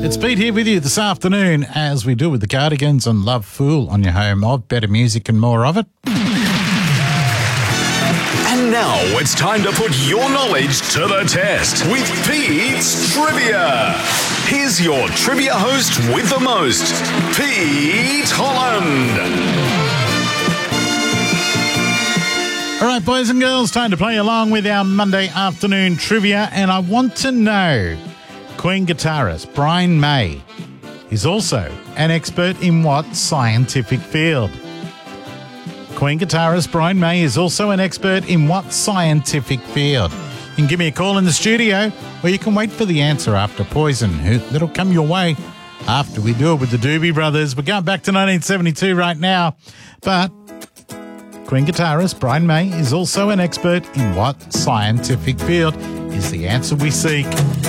It's Pete here with you this afternoon as we do with the Cardigans and Love Fool on your home of better music and more of it. And now it's time to put your knowledge to the test with Pete's Trivia. Here's your trivia host with the most, Pete Holland. All right, boys and girls, time to play along with our Monday afternoon trivia. And I want to know, Queen guitarist Brian May is also an expert in what scientific field? Queen guitarist Brian May is also an expert in what scientific field? You can give me a call in the studio, or you can wait for the answer after Poison. That'll come your way after we do it with the Doobie Brothers. We're going back to 1972 right now, but Queen guitarist Brian May is also an expert in what scientific field is the answer we seek.